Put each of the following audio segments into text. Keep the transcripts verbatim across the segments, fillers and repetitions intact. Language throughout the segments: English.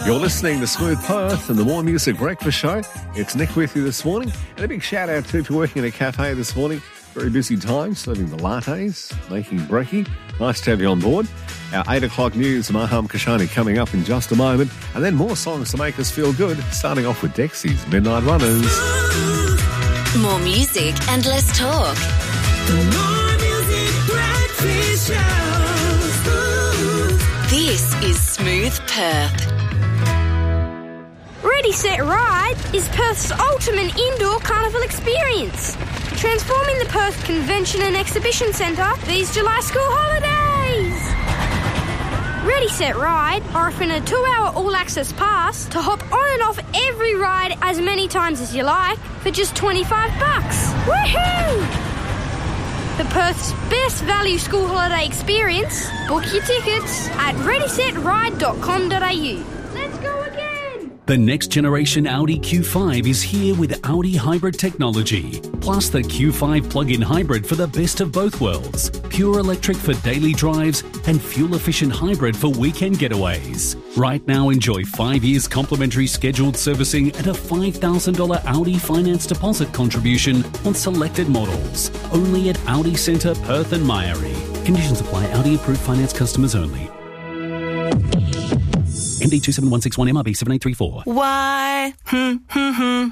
You're listening to Smooth Perth and the More Music Breakfast Show. It's Nick with you this morning. And a big shout out to if you're working in a cafe this morning. Very busy time serving the lattes, making brekkie. Nice to have you on board. Our eight o'clock news, Maham Kashani coming up in just a moment. And then more songs to make us feel good, starting off with Dexy's Midnight Runners. More music and less talk. The More Music Breakfast Show. This is Smooth Perth. Ready, Set, Ride is Perth's ultimate indoor carnival experience, transforming the Perth Convention and Exhibition Centre these July school holidays. Ready, Set, Ride are offering a two-hour all-access pass to hop on and off every ride as many times as you like for just twenty-five bucks. Woohoo! The Perth's best value school holiday experience. Book your tickets at ready set ride dot com dot a u. Let's go again! The next generation Audi Q five is here with Audi hybrid technology, plus the Q five plug-in hybrid for the best of both worlds, pure electric for daily drives and fuel-efficient hybrid for weekend getaways. Right now, enjoy five years complimentary scheduled servicing and a five thousand dollars Audi finance deposit contribution on selected models. Only at Audi Centre, Perth and Myrie. Conditions apply. Audi approved finance customers only. M D two seven one six one M R B seven eight three four. Why? Hmm, hmm, hmm.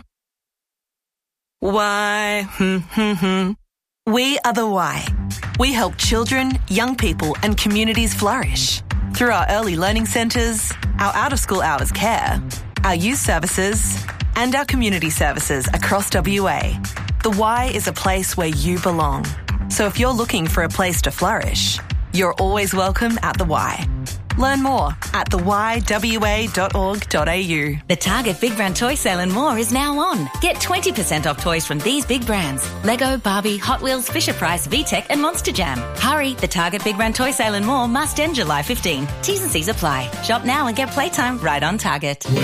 Why? Hmm, hmm, hmm. We are the Why. We help children, young people and communities flourish. Through our early learning centres, our out-of-school hours care, our youth services and our community services across W A. The Y is a place where you belong. So if you're looking for a place to flourish, you're always welcome at the Y. Learn more at the y w a dot org dot a u. The Target Big Brand Toy Sale and More is now on. Get twenty percent off toys from these big brands: Lego, Barbie, Hot Wheels, Fisher-Price, VTech and Monster Jam. Hurry, the Target Big Brand Toy Sale and More must end July fifteenth. T's and C's apply. Shop now and get playtime right on Target.